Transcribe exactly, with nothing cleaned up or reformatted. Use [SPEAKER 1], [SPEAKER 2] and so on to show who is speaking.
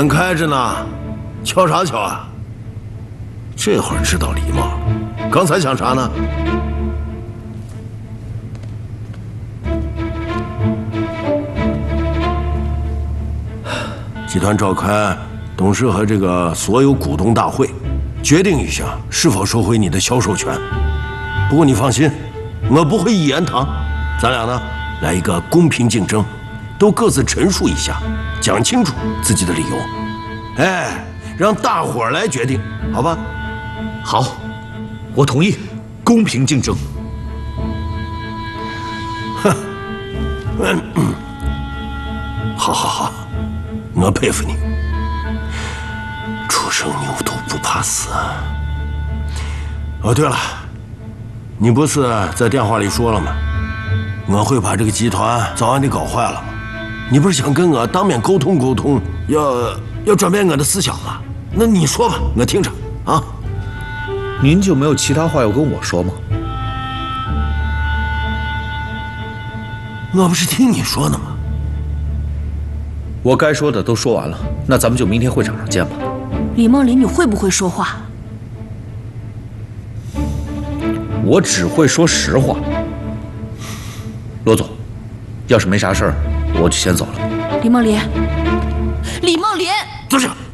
[SPEAKER 1] 门开着呢，敲啥敲啊？这会儿知道礼貌，刚才想啥呢？集团召开董事和这个所有股东大会，决定一下是否收回你的销售权。不过你放心，我不会一言堂。咱俩呢，来一个公平竞争，都各自陈述一下，讲清楚自己的理由。哎，让大伙儿来决定，好吧？
[SPEAKER 2] 好，我同意，公平竞争。
[SPEAKER 1] 哼，嗯嗯，好好好。我佩服你，初生牛犊不怕死。哦，对了，你不是在电话里说了吗？我会把这个集团早晚得搞坏了吗？你不是想跟我当面沟通沟通，要要转变我的思想吗？那你说吧，我听着啊。
[SPEAKER 2] 您就没有其他话要跟我说吗？
[SPEAKER 1] 我不是听你说的吗？
[SPEAKER 2] 我该说的都说完了，那咱们就明天会场上见吧。
[SPEAKER 3] 李梦林，你会不会说话？
[SPEAKER 2] 我只会说实话。罗总，要是没啥事儿，我就先走了。
[SPEAKER 3] 李梦林，李梦林，
[SPEAKER 1] 坐下。